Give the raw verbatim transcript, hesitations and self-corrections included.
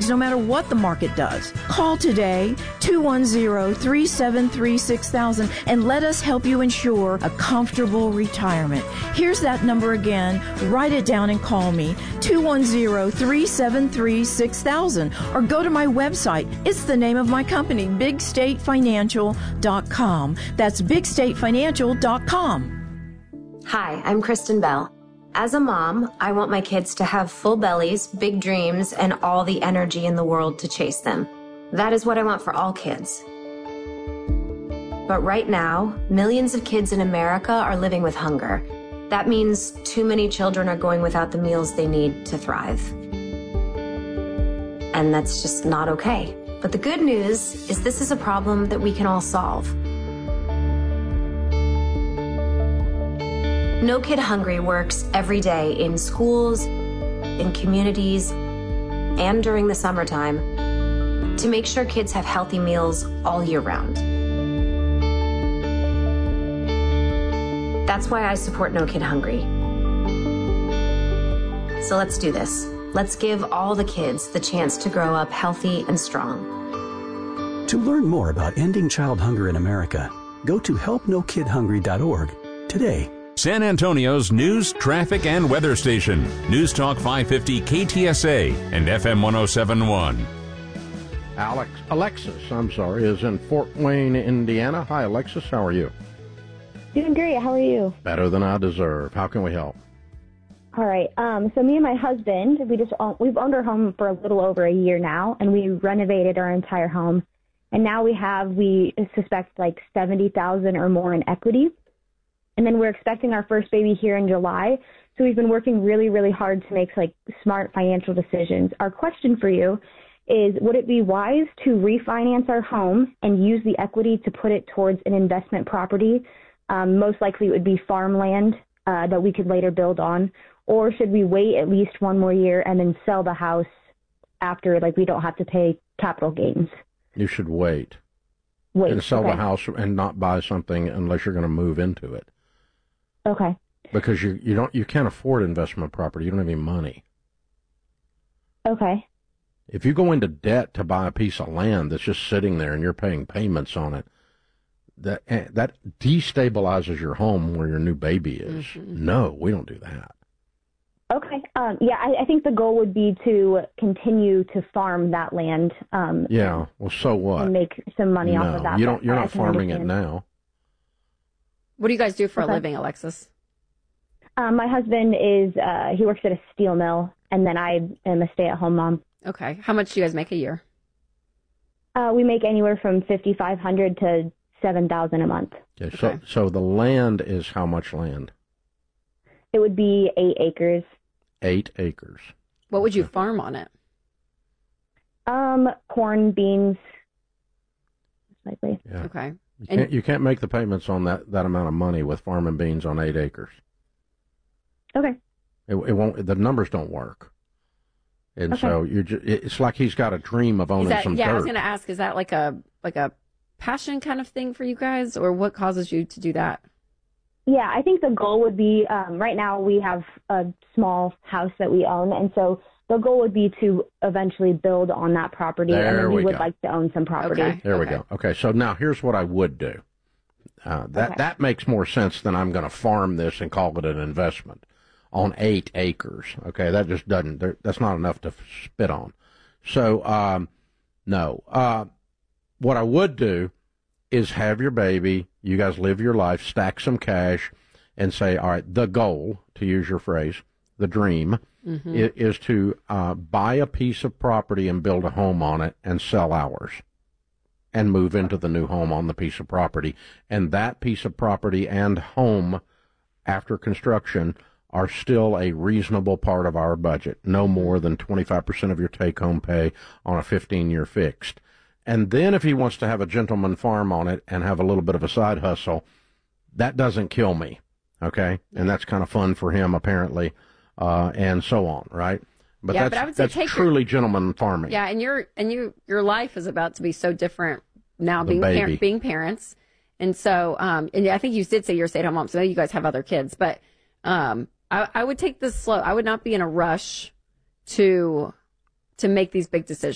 no matter what the market does. Call today, two one zero, three seven three, six thousand, and let us help you ensure a comfortable retirement. Here's that number again. Write it down and call me, two one zero, three seven three, six thousand, or go to my website. It's the name of my company, big state financial dot com. That's big state financial dot com. Hi, I'm Kristen Bell. As a mom, I want my kids to have full bellies, big dreams, and all the energy in the world to chase them. That is what I want for all kids. But right now, millions of kids in America are living with hunger. That means too many children are going without the meals they need to thrive. And that's just not okay. But the good news is this is a problem that we can all solve. No Kid Hungry works every day in schools, in communities, and during the summertime to make sure kids have healthy meals all year round. That's why I support No Kid Hungry. So let's do this. Let's give all the kids the chance to grow up healthy and strong. To learn more about ending child hunger in America, go to help no kid hungry dot org today. San Antonio's news, traffic, and weather station. News Talk five fifty K T S A and F M one oh seven point one. Alex, Alexis, I'm sorry, is in Fort Wayne, Indiana. Hi, Alexis. How are you? Doing great. How are you? Better than I deserve. How can we help? All right. Um, so me and my husband, we just own, we've owned our home for a little over a year now, and we renovated our entire home. And now we have, we suspect like seventy thousand dollars or more in equity. And then we're expecting our first baby here in July. So we've been working really, really hard to make like smart financial decisions. Our question for you is, would it be wise to refinance our home and use the equity to put it towards an investment property? Um, most likely it would be farmland uh, that we could later build on. Or should we wait at least one more year and then sell the house after, like we don't have to pay capital gains? You should wait. Wait. And sell okay. the house and not buy something unless you're going to move into it. Okay. Because you you don't you can't afford investment property. You don't have any money. Okay. If you go into debt to buy a piece of land that's just sitting there and you're paying payments on it, that that destabilizes your home where your new baby is. Mm-hmm. No, we don't do that. Okay. Um, yeah, I, I think the goal would be to continue to farm that land. Um, yeah. Well, so what? And make some money no, off of that. You don't. You're not farming it now. What do you guys do for okay. a living, Alexis? Um, my husband is, uh, he works at a steel mill, and then I am a stay-at-home mom. Okay. How much do you guys make a year? Uh, we make anywhere from fifty-five hundred dollars to seven thousand dollars a month. Okay, so, okay. so the land is how much land? It would be eight acres. Eight acres. What would you farm on it? Um, corn, beans, likely. Yeah. Okay. You can't, you can't make the payments on that, that amount of money with farming beans on eight acres. Okay. It, it won't. The numbers don't work. And okay. so you're just, it's like he's got a dream of owning that, some yeah, dirt. I was going to ask, is that like a like a passion kind of thing for you guys, or what causes you to do that? Yeah, I think the goal would be, um, right now we have a small house that we own, and so the goal would be to eventually build on that property, there and then we, we would go. like to own some property. Okay. There okay. we go. Okay, so now here's what I would do. Uh, that, okay. that makes more sense than I'm going to farm this and call it an investment on eight acres. Okay, that just doesn't, that's not enough to spit on. So, um, no. Uh, what I would do is have your baby, you guys live your life, stack some cash, and say, all right, the goal, to use your phrase, the dream, mm-hmm. is, is to uh, buy a piece of property and build a home on it and sell ours and move into the new home on the piece of property. And that piece of property and home after construction are still a reasonable part of our budget, no more than twenty-five percent of your take-home pay on a fifteen-year fixed. And then if he wants to have a gentleman farm on it and have a little bit of a side hustle, that doesn't kill me, okay? And that's kind of fun for him, apparently, uh, and so on, right? But yeah, that's, but I would say that's take truly your, gentleman farming. Yeah, and your and you your life is about to be so different now, The being baby. par- being parents, and so um, and I think you did say you're a stay-at-home mom, so I know you guys have other kids, but um, I, I would take this slow. I would not be in a rush to to make these big decisions.